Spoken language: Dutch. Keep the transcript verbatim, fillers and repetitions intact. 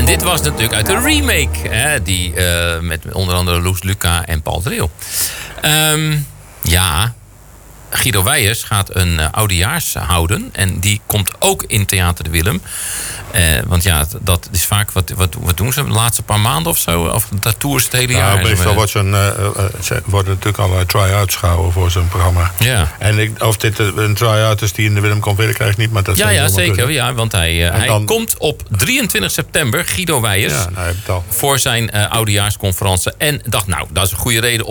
dit was natuurlijk uit de remake. Hè, die uh, met onder andere Loes Luca en Paul Dreel. Um, ja... Guido Weijers gaat een uh, oudejaars houden. En die komt ook in Theater de Willem. Uh, want ja, dat is vaak... Wat, wat, wat doen ze? De laatste paar maanden of zo? Of dat tours het hele jaar? Nou, meestal wordt zo'n, uh, uh, worden natuurlijk al uh, try-outs gehouden voor zo'n programma. Ja. En ik, of dit een try-out is die in de Willem komt, weet ik eigenlijk niet. Maar dat ja, ja zeker. Ja, want hij, uh, hij dan... komt op drieëntwintig september, Guido Weijers... Ja, nou, heb ik het al. voor zijn uh, oudejaarsconferentie. En dacht, nou, dat is een goede reden...